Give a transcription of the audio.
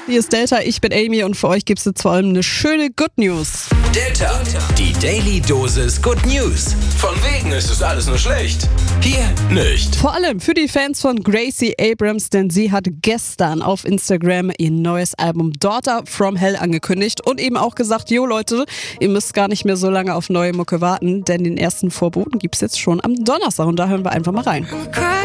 Hier ist Delta, ich bin Amy und für euch gibt es jetzt vor allem eine schöne Good News. Delta, die Daily Dosis Good News. Von wegen ist es alles nur schlecht. Hier nicht. Vor allem für die Fans von Gracie Abrams, denn sie hat gestern auf Instagram ihr neues Album Daughter from Hell angekündigt und eben auch gesagt, jo Leute, ihr müsst gar nicht mehr so lange auf neue Mucke warten, denn den ersten Vorboten gibt es jetzt schon am Donnerstag und da hören wir einfach mal rein.